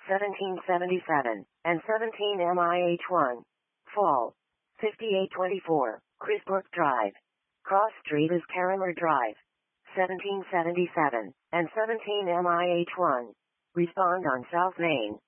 1777, and 17 MIH1. Fall. 5824, Chrisbrook Drive. Cross Street is Caramer Drive. 1777, and 17 MIH1. Respond on South Main.